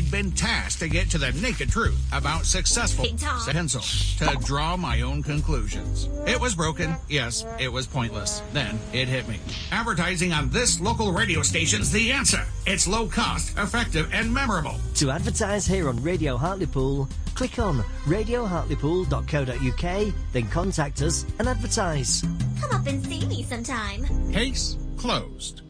I'd been tasked to get to the naked truth about successful pencil to draw my own conclusions. It was broken. Yes, it was pointless. Then it hit me. Advertising on this local radio station's the answer. It's low cost, effective, and memorable. To advertise here on Radio Hartlepool, click on radiohartlepool.co.uk, then contact us and advertise. Come up and see me sometime. Case closed.